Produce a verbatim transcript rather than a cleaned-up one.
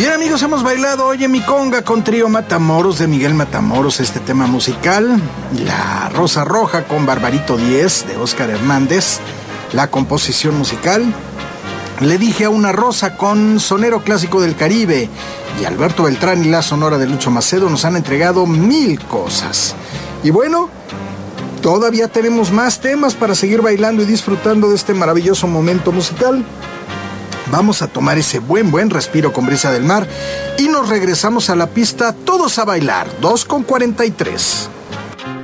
Bien, amigos, hemos bailado Oye mi conga con Trío Matamoros de Miguel Matamoros, este tema musical. La Rosa Roja con Barbarito diez de Óscar Hernández, la composición musical. Le dije a una rosa con Sonero Clásico del Caribe, y Alberto Beltrán y la Sonora de Lucho Macedo nos han entregado mil cosas. Y bueno, todavía tenemos más temas para seguir bailando y disfrutando de este maravilloso momento musical. Vamos a tomar ese buen, buen respiro con Brisa del Mar y nos regresamos a la pista, todos a bailar, dos con cuarenta y tres.